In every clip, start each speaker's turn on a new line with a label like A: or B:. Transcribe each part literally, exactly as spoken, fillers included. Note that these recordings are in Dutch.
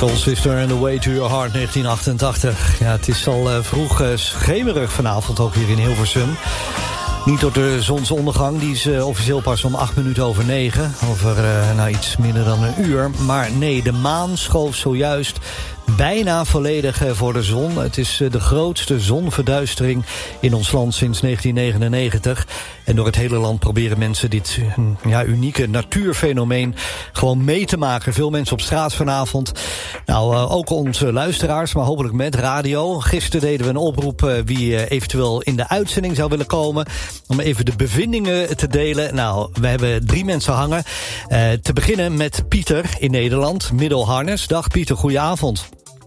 A: Soul Sister and The Way to Your Heart, negentien achtentachtig. Ja, het is al uh, vroeg uh, schemerig vanavond ook hier in Hilversum. Niet door de zonsondergang, die is uh, officieel pas om acht minuten over negen. Over uh, nou, iets minder dan een uur. Maar nee, de maan schoof zojuist bijna volledig uh, voor de zon. Het is uh, de grootste zonverduistering in ons land sinds negentien negenennegentig. En door het hele land proberen mensen dit uh, ja, unieke natuurfenomeen gewoon mee te maken. Veel mensen op straat vanavond. Nou, uh, ook onze luisteraars, maar hopelijk met radio. Gisteren deden we een oproep uh, wie uh, eventueel in de uitzending zou willen komen. Om even de bevindingen te delen. Nou, we hebben drie mensen hangen. Uh, te beginnen met Pieter in Nederland, Middelharnis. Dag Pieter, goedenavond.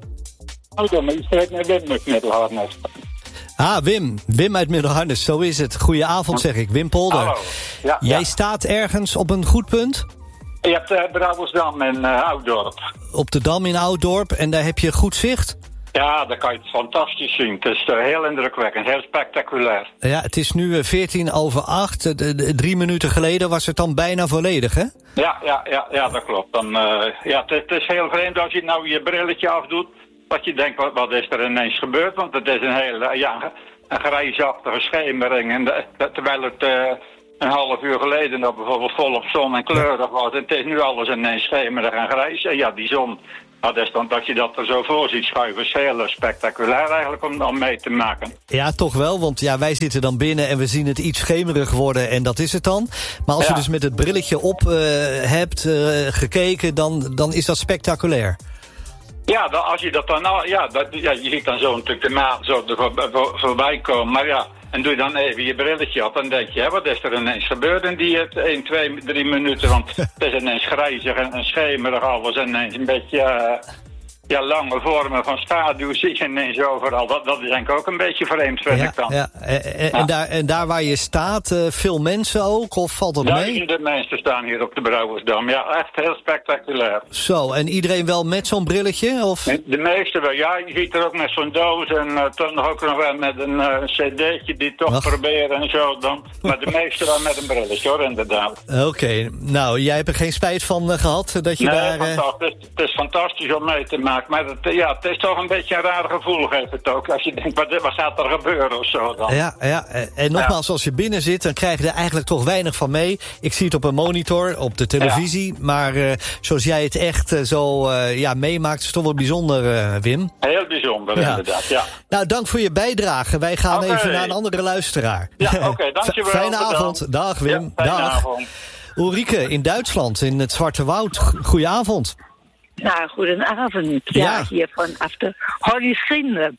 B: Hallo, maar je spreekt met Wim uit Middelharnis.
A: Ah, Wim. Wim uit Middelharnis, zo is het. Goedenavond zeg ik, Wim Polder.
B: Hallo. Ja,
A: Jij
B: ja.
A: staat ergens op een goed punt?
B: Je hebt uh, Brouwersdam en uh, Ouddorp.
A: Op de Dam in Ouddorp en daar heb je goed zicht?
B: Ja, daar kan je het fantastisch zien. Het is uh, heel indrukwekkend, heel spectaculair.
A: Ja, het is nu veertien over acht. De, de, drie minuten geleden was het dan bijna volledig, hè?
B: Ja, ja, ja, ja dat klopt. Dan, uh, ja, het, het is heel vreemd als je nou je brilletje afdoet. Dat je denkt, wat, wat is er ineens gebeurd? Want het is een hele, ja, een grijsachtige schemering. En de, de, terwijl het uh, een half uur geleden nog bijvoorbeeld volop zon en kleurig was. En het is nu alles ineens schemerig en grijs. En ja, die zon, dat is dan dat je dat er zo voor ziet schuiven, is heel spectaculair eigenlijk om dan mee te maken.
A: Ja, toch wel, want ja, wij zitten dan binnen en we zien het iets schemerig worden en dat is het dan. Maar als ja. je dus met het brilletje op uh, hebt uh, gekeken, dan, dan is dat spectaculair.
B: Ja, dan, als je dat dan, ja, dat, ja, je ziet dan zo natuurlijk de maan zo er voor, voor, voorbij komen, maar ja, en doe je dan even je brilletje op en denk je, hè, wat is er ineens gebeurd in die één, twee, drie minuten, want het is ineens grijzig en, en schemerig alles en ineens een beetje, uh, ja, lange vormen van schaduw zie je ineens overal. Dat, dat is denk ik ook een beetje vreemd, vind
A: ja,
B: ik dan.
A: Ja. En, en,
B: ja.
A: en, daar, en daar waar je staat, uh, veel mensen ook, of valt dat mee?
B: Duizenden mensen staan hier op de Brouwersdam. Ja, echt heel spectaculair.
A: Zo, en iedereen wel met zo'n brilletje? Of?
B: De meeste wel, ja. Je ziet er ook met zo'n doos en uh, toch nog ook nog wel met een uh, cd'tje die toch Ach. proberen en zo dan. Maar de meeste wel met een brilletje, hoor, inderdaad.
A: Oké, okay. Nou, jij hebt er geen spijt van uh, gehad? Dat je
B: nee,
A: daar, uh...
B: fantastisch. Het is fantastisch om mee te maken. Maar het, ja, het is toch een beetje een raar gevoel, geeft het ook. Als je denkt, wat, wat gaat er gebeuren of zo dan?
A: Ja, ja. En nogmaals, ja. als je binnen zit, dan krijg je er eigenlijk toch weinig van mee. Ik zie het op een monitor, op de televisie. Ja. Maar uh, zoals jij het echt uh, zo uh, ja, meemaakt, is toch wel bijzonder, uh, Wim.
B: Heel bijzonder, ja. inderdaad, ja.
A: Nou, dank voor je bijdrage. Wij gaan
B: okay.
A: even naar een andere luisteraar.
B: Ja, oké, okay, dankjewel.
A: Fijne avond. Dag, Wim.
B: Ja,
A: Dag.
B: avond.
A: Ulrike in Duitsland, in het Zwarte Woud. Goedenavond.
C: Ja, goedenavond. Ja, ja. Hier vanaf de Holy Vrienden.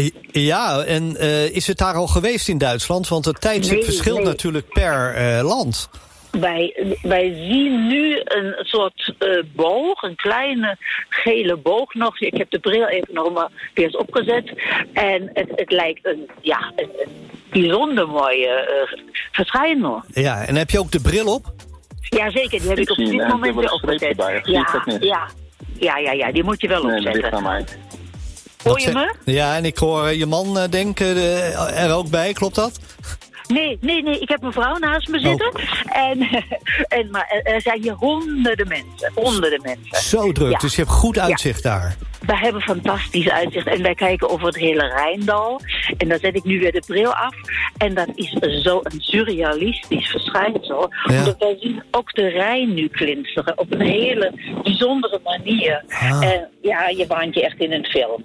A: Ja, en uh, is het daar al geweest in Duitsland? Want het tijdstip nee, verschilt nee. natuurlijk per uh, land.
C: Wij, wij zien nu een soort uh, boog, een kleine gele boog nog. Ik heb de bril even nog maar weer eens opgezet. En het, het lijkt een, ja, een, een bijzonder mooie uh, verschijning.
A: Ja, en heb je ook de bril op?
C: Ja, zeker. Die heb ik, ik op dit uh, moment weer opgezet. Ja, ja, ja, ja, ja, die moet je wel nee, opzetten. Dat ligt aan mij. Hoor je me?
A: Ja, en ik hoor je man uh, denken uh, er ook bij, klopt dat?
C: Nee, nee, nee. Ik heb mijn vrouw naast me zitten. Oh. En, en, maar er zijn hier honderden mensen. Honderden mensen.
A: Zo druk, ja. Dus je hebt goed uitzicht ja. daar.
C: Wij hebben fantastisch uitzicht. En wij kijken over het hele Rijndal. En dan zet ik nu weer de bril af. En dat is zo een surrealistisch verschijnsel. Ja. Omdat wij zien ook de Rijn nu glinsteren. Op een hele bijzondere manier. Ah. En ja, je waant je echt in een film.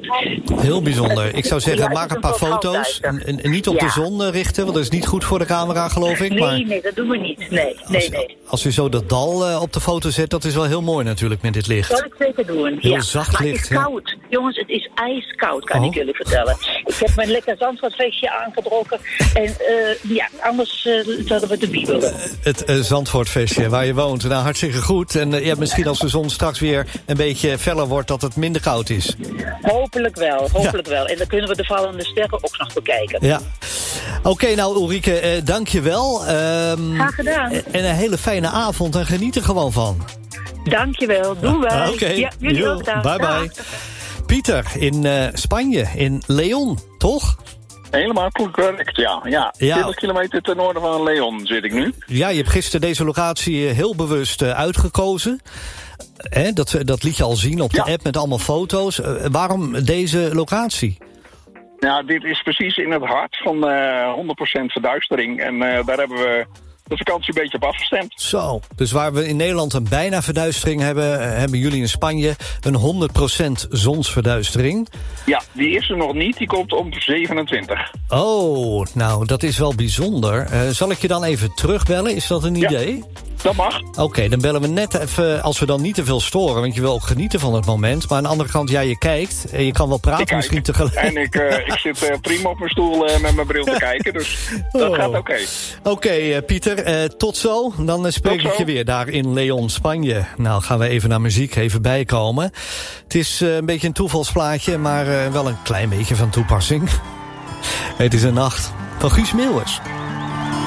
A: Heel bijzonder. Ik zou zeggen, ja, maak een paar foto's. En, en niet op ja. de zon richten, want dat is niet goed voor de camera, geloof ik.
C: Nee,
A: maar
C: nee, dat doen we niet. Nee, nee,
A: als,
C: nee.
A: Als u zo dat dal uh, op de foto zet, dat is wel heel mooi natuurlijk met dit licht.
C: Dat zal ik zeker doen.
A: Heel
C: ja.
A: zacht
C: maar
A: licht.
C: Het is koud. Ja. Jongens, het is ijskoud, kan
A: oh.
C: ik jullie vertellen. Ik heb mijn lekker Zandvoortvestje aangetrokken. En uh, ja, anders uh, zouden we de wiebelen. Uh,
A: het uh, Zandvoortvestje, waar je woont. Nou, hartstikke goed. En uh, ja, misschien als de zon straks weer een beetje feller wordt, dat het minder koud is.
C: Hopelijk wel, hopelijk ja. wel. En dan kunnen we de vallende sterren ook nog bekijken.
A: Ja. Oké, okay, nou Ulrike, uh, dank je wel. Um,
C: Graag gedaan.
A: En een hele fijne avond en geniet er gewoon van.
C: Dank je wel, doen wij.
A: Oké, okay.
C: ja, jullie
A: Yo,
C: ook dan.
A: Bye bye. Dag. Pieter in uh, Spanje, in Leon, toch?
D: Helemaal correct, ja. ja.
A: ja.
D: twintig kilometer ten noorden van Leon zit ik nu.
A: Ja, je hebt gisteren deze locatie heel bewust uh, uitgekozen. Hè, dat, dat liet je al zien op de
D: Ja.
A: app met allemaal foto's. Uh, waarom deze locatie?
D: Nou, dit is precies in het hart van uh, honderd procent verduistering. En uh, daar hebben we de vakantie een beetje op afgestemd.
A: Zo, dus waar we in Nederland een bijna verduistering hebben... hebben jullie in Spanje een honderd procent zonsverduistering.
D: Ja, die is er nog niet. Die komt om zevenentwintig.
A: Oh, nou, dat is wel bijzonder. Uh, zal ik je dan even terugbellen? Is dat een idee?
D: Ja, dat mag.
A: Oké, okay, dan bellen we net even, als we dan niet te veel storen... want je wil ook genieten van het moment. Maar aan de andere kant, ja, je kijkt en je kan wel praten misschien tegelijk.
D: En ik, uh, ik zit uh, prima op mijn stoel uh, met mijn bril te kijken, dus dat
A: oh.
D: gaat oké. Okay.
A: Oké, okay, uh, Pieter, uh, tot zo. Dan uh, spreek ik je weer daar in Leon, Spanje. Nou, gaan we even naar muziek, even bijkomen. Het is uh, een beetje een toevalsplaatje, maar uh, wel een klein beetje van toepassing. Het is een nacht van Guus Meeuwers.